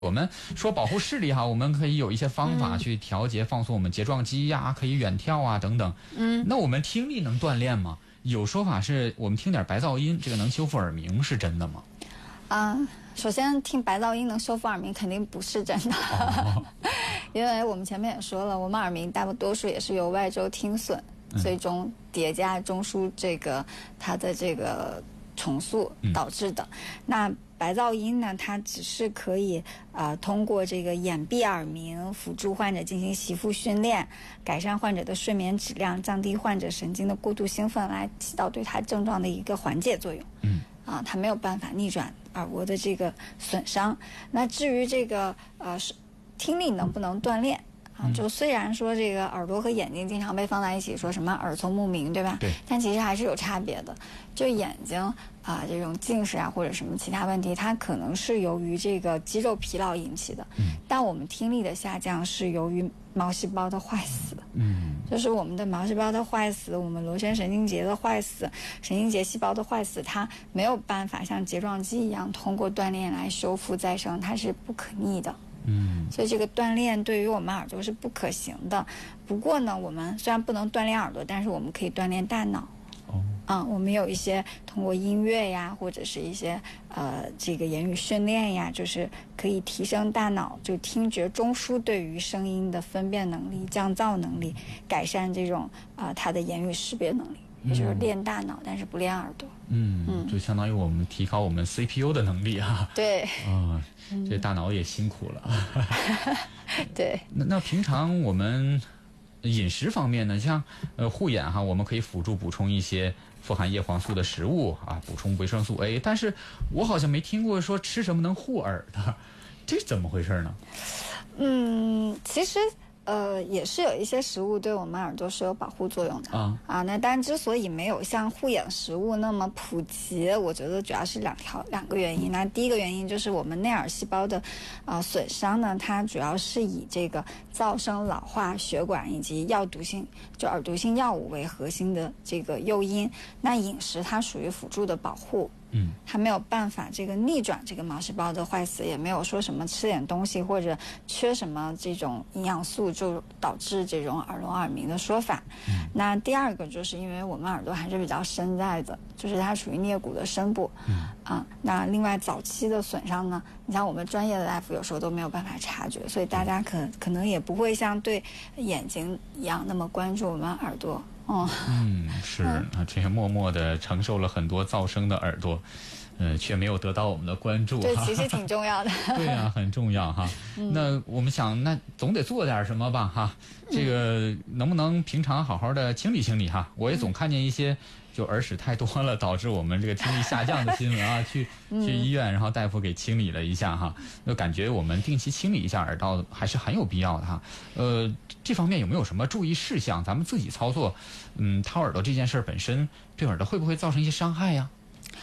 我们说保护视力哈，我们可以有一些方法去调节放松我们睫状肌呀，可以远眺啊等等。那我们听力能锻炼吗？有说法是我们听点白噪音，这个能修复耳鸣，是真的吗？ 首先听白噪音能修复耳鸣肯定不是真的，因为我们前面也说了，我们耳鸣大多数也是由外周听损最终叠加中枢它的这个重塑导致的。那白噪音呢，它只是可以通过这个掩蔽耳鸣，辅助患者进行习复训练，改善患者的睡眠质量，降低患者神经的过度兴奋，来起到对它症状的一个缓解作用。它没有办法逆转耳蜗的这个损伤。那至于这个听力能不能锻炼就虽然说这个耳朵和眼睛经常被放在一起，说什么耳聪目明，对吧？ 对。 但其实还是有差别的。就眼睛这种近视或者什么其他问题，它可能是由于这个肌肉疲劳引起的。但我们听力的下降是由于毛细胞的坏死。就是我们的毛细胞的坏死，我们螺旋神经节的坏死，神经节细胞的坏死，它没有办法像睫状肌一样通过锻炼来修复再生，它是不可逆的。所以这个锻炼对于我们耳朵是不可行的。不过呢，我们虽然不能锻炼耳朵，但是我们可以锻炼大脑。我们有一些通过音乐呀，或者是一些这个言语训练呀，就是可以提升大脑就听觉中枢对于声音的分辨能力、降噪能力，改善这种它的言语识别能力。也就是练大脑，但是不练耳朵。 就相当于我们提高我们 CPU 的能力啊。 对。 这大脑也辛苦了。 对。 那平常我们饮食方面呢，像护眼哈，我们可以辅助补充一些富含叶黄素的食物补充维生素 A。但是我好像没听过说吃什么能护耳的，这是怎么回事呢？ 其实。也是有一些食物对我们耳朵是有保护作用的那当然之所以没有像护眼食物那么普及，我觉得主要是两个原因。那第一个原因就是我们内耳细胞的损伤呢，它主要是以这个噪声、老化、血管以及药毒性就耳毒性药物为核心的这个诱因。那饮食它属于辅助的保护。它没有办法这个逆转这个毛细胞的坏死，也没有说什么吃点东西或者缺什么这种营养素就导致这种耳聋耳鸣的说法。那第二个就是因为我们耳朵还是比较深在的，就是它属于颞骨的深部。那另外早期的损伤呢，你像我们专业的大夫有时候都没有办法察觉，所以大家可能也不会像对眼睛一样那么关注我们耳朵。 是这些默默的承受了很多噪声的耳朵，却没有得到我们的关注。 对，其实挺重要的。 对很重要哈。那我们想，那总得做点什么吧哈。这个能不能平常好好的清理清理哈？我也总看见一些就耳屎太多了，导致我们这个听力下降的新闻去医院，然后大夫给清理了一下哈。那感觉我们定期清理一下耳道还是很有必要的哈。这方面有没有什么注意事项？咱们自己操作，掏耳朵这件事本身对耳朵会不会造成一些伤害呀？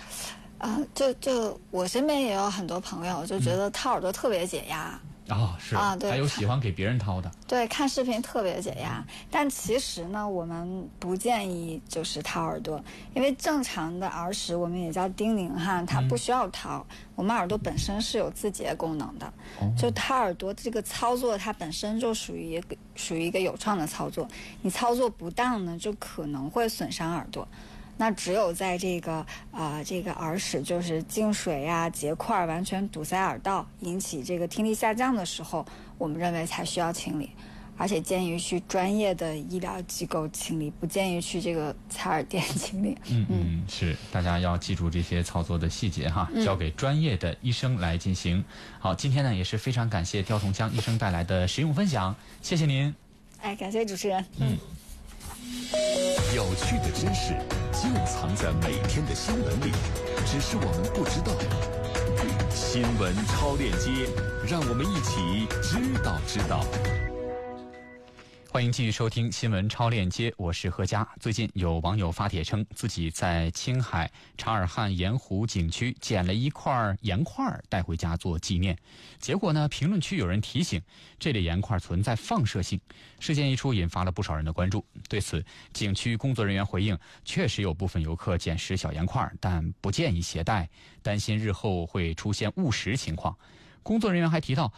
就我身边也有很多朋友就觉得掏耳朵特别解压。 是对， 还有喜欢给别人掏的。对， 看视频特别解压。但其实呢，我们不建议就是掏耳朵，因为正常的耳屎我们也叫叮咛它不需要掏。我们耳朵本身是有自洁功能的。就掏耳朵这个操作，它本身就属于一个有创的操作。你操作不当呢，就可能会损伤耳朵。那只有在这个耳屎就是进水结块完全堵塞耳道，引起这个听力下降的时候，我们认为才需要清理，而且建议去专业的医疗机构清理，不建议去这个采耳店清理。 是，大家要记住这些操作的细节哈，交给专业的医生来进行。好，今天呢也是非常感谢刁同江医生带来的实用分享，谢谢您。 感谢主持人。 有趣的知识就藏在每天的新闻里，只是我们不知道。新闻超链接，让我们一起知道。 欢迎继续收听新闻超链接，我是何佳。最近有网友发帖称自己在青海察尔汗盐湖景区捡了一块盐块带回家做纪念，结果呢，评论区有人提醒这类盐块存在放射性。事件一出，引发了不少人的关注。对此，景区工作人员回应，确实有部分游客捡拾小盐块，但不建议携带，担心日后会出现误食情况。 工作人员还提到，